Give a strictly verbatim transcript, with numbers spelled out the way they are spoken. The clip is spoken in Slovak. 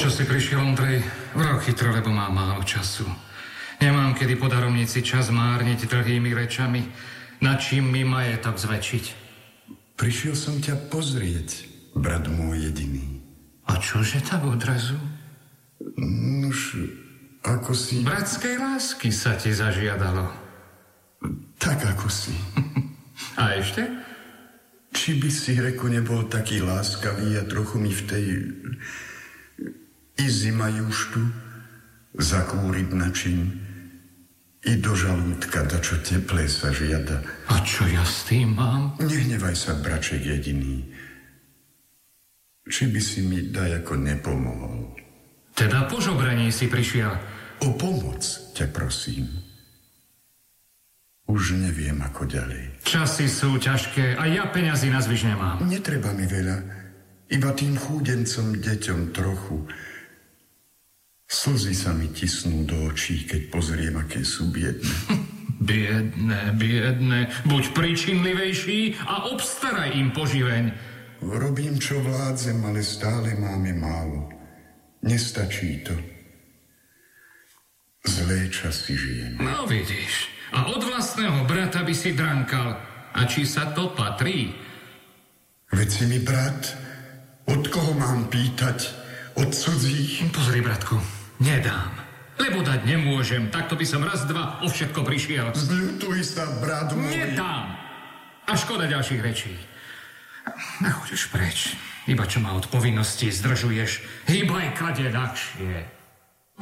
Prečo si prišiel, Ondrej? Vraj chytro, lebo mám málo času. Nemám kedy po daromnici čas márniť dlhými rečami, na čím mi majetok zväčšiť. Prišiel som ťa pozrieť, brat môj jediný. A čože tak odrazu? Nuž, ako si... Bratskej lásky sa ti zažiadalo. Tak ako si. A ešte? Či by si, Reku, nebol taký láskavý a trochu mi v tej izi majuštu zakúriť način i do žalúdka dačo teplé sa žiada. A čo ja s tým mám? Nehnevaj sa, braček jediný. Či by si mi dajako nepomohol? Teda po žobraní si prišiel. O pomoc ťa prosím. Už neviem, ako ďalej. Časy sú ťažké a ja peňazí na zvyš nemám. Netreba mi veľa. Iba tým chúdencom deťom trochu. Slzy sa mi tisnú do očí, keď pozriem, aké sú biedne. Biedne, biedne. Buď príčinlivejší a obstaraj im poživeň. Robím, čo vládzem, ale stále máme málo. Nestačí to. Zlé časy žijem. No vidíš. A od vlastného brata by si drankal. A či sa to patrí? Veď si mi brat. Od koho mám pýtať? Od cudzích? Pozri, bratku, nedám. Lebo dať nemôžem. Takto by som raz, dva o všetko prišiel. Zľutuj sa, brat môj. Nedám. A škoda ďalších rečí. Nachoď už preč. Iba čo ma od povinností zdržuješ. Hýbaj kade ľahšie.